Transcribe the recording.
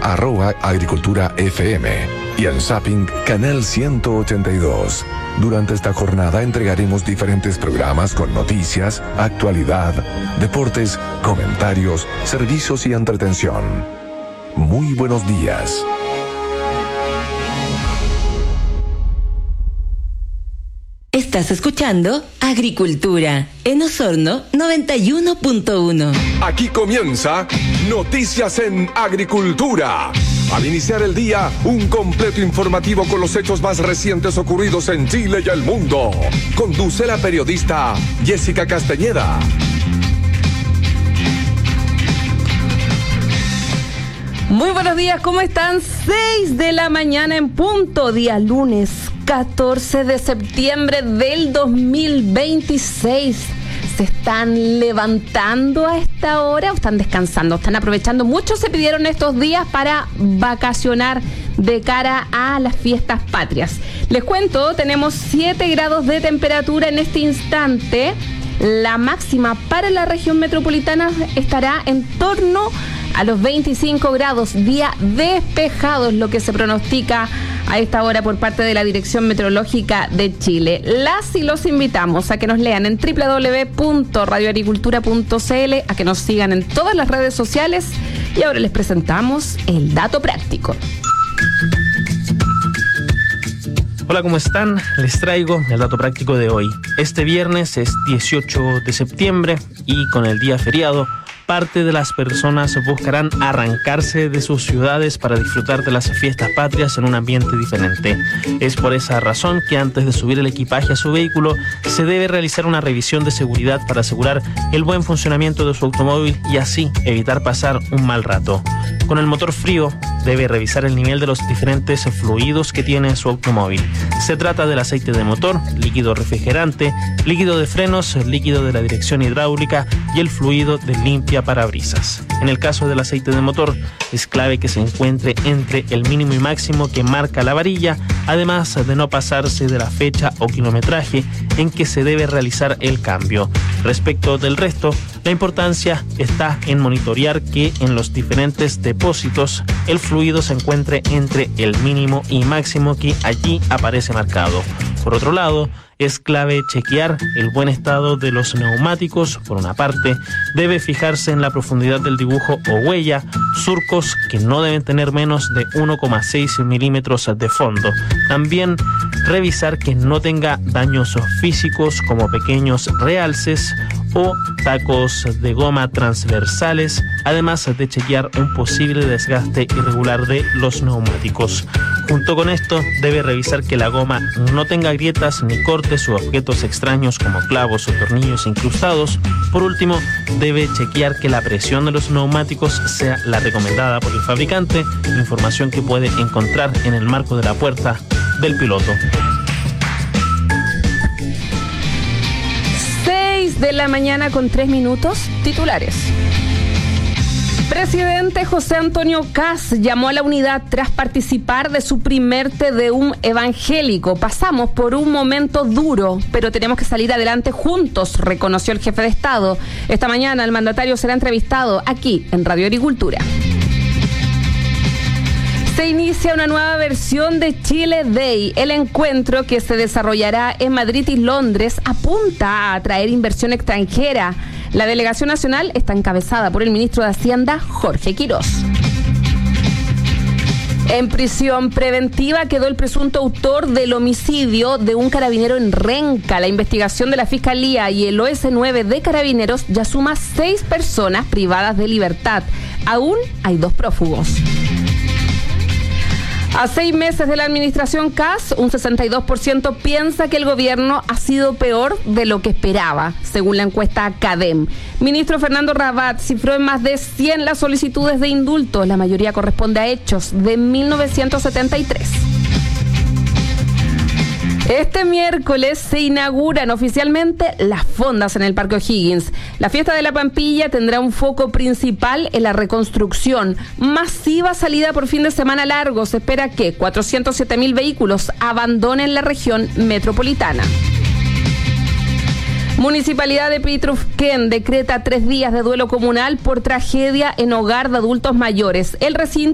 @agriculturafm y en Zapping Canal 182. Durante esta jornada entregaremos diferentes programas con noticias, actualidad, deportes, comentarios, servicios y entretención. Muy buenos días. Estás escuchando Agricultura en Osorno 91.1. Aquí comienza Noticias en Agricultura. Al iniciar el día, un completo informativo con los hechos más recientes ocurridos en Chile y el mundo. Conduce la periodista Jessica Castañeda. Muy buenos días, ¿cómo están? 6 de la mañana en punto, día lunes 14 de septiembre del 2026. ¿Se están levantando a esta hora o están descansando? ¿Están aprovechando? Muchos se pidieron estos días para vacacionar de cara a las fiestas patrias. Les cuento, tenemos 7 grados de temperatura en este instante. La máxima para la región metropolitana estará en torno a los 25 grados, día despejado es lo que se pronostica a esta hora por parte de la Dirección Meteorológica de Chile. Las y los invitamos a que nos lean en www.radioagricultura.cl, a que nos sigan en todas las redes sociales y ahora les presentamos el dato práctico. Hola, ¿cómo están? Les traigo el dato práctico de hoy. Este viernes es 18 de septiembre y con el día feriado, parte de las personas buscarán arrancarse de sus ciudades para disfrutar de las fiestas patrias en un ambiente diferente. Es por esa razón que antes de subir el equipaje a su vehículo se debe realizar una revisión de seguridad para asegurar el buen funcionamiento de su automóvil y así evitar pasar un mal rato. Con el motor frío debe revisar el nivel de los diferentes fluidos que tiene su automóvil. Se trata del aceite de motor, líquido refrigerante, líquido de frenos, líquido de la dirección hidráulica y el fluido de limpia parabrisas. En el caso del aceite de motor, es clave que se encuentre entre el mínimo y máximo que marca la varilla, además de no pasarse de la fecha o kilometraje en que se debe realizar el cambio. Respecto del resto, la importancia está en monitorear que en los diferentes depósitos el fluido se encuentre entre el mínimo y máximo que allí aparece marcado. Por otro lado, es clave chequear el buen estado de los neumáticos. Por una parte, debe fijarse en la profundidad del dibujo o huella, surcos que no deben tener menos de 1,6 milímetros de fondo. También revisar que no tenga daños físicos como pequeños realces o tacos de goma transversales, además de chequear un posible desgaste irregular de los neumáticos. Junto con esto, debe revisar que la goma no tenga grietas ni cortes u objetos extraños como clavos o tornillos incrustados. Por último, debe chequear que la presión de los neumáticos sea la recomendada por el fabricante, información que puede encontrar en el marco de la puerta del piloto. 6 de la mañana con 3 minutos, titulares. Presidente José Antonio Kast llamó a la unidad tras participar de su primer Te Deum evangélico. Pasamos por un momento duro, pero tenemos que salir adelante juntos, reconoció el jefe de Estado. Esta mañana el mandatario será entrevistado aquí en Radio Agricultura. Se inicia una nueva versión de Chile Day. El encuentro, que se desarrollará en Madrid y Londres, apunta a atraer inversión extranjera. La delegación nacional está encabezada por el ministro de Hacienda, Jorge Quirós. En prisión preventiva quedó el presunto autor del homicidio de un carabinero en Renca. La investigación de la Fiscalía y el OS9 de Carabineros ya suma 6 personas privadas de libertad. Aún hay 2 prófugos. A 6 meses de la administración Kast, un 62% piensa que el gobierno ha sido peor de lo que esperaba, según la encuesta CADEM. Ministro Fernando Rabat cifró en más de 100 las solicitudes de indulto. La mayoría corresponde a hechos de 1973. Este miércoles se inauguran oficialmente las fondas en el Parque O'Higgins. La fiesta de la Pampilla tendrá un foco principal en la reconstrucción. Masiva salida por fin de semana largo. Se espera que 407.000 vehículos abandonen la región metropolitana. Municipalidad de Pitrufquén decreta 3 días de duelo comunal por tragedia en hogar de adultos mayores. El recinto